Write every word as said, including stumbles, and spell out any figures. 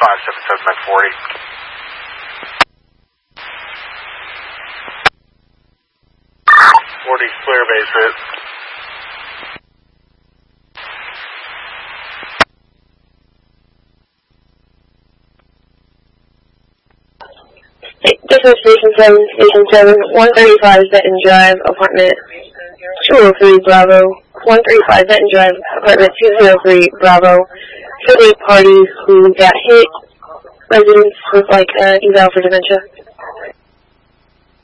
five seven seven nine forty. forty clear base hit. This is Station seven, Station seven, one thirty-five Benton Drive, apartment two oh three, Bravo. one thirty-five Benton Drive, apartment two oh three, Bravo. For the party who got hit, residents with like uh, eval for dementia.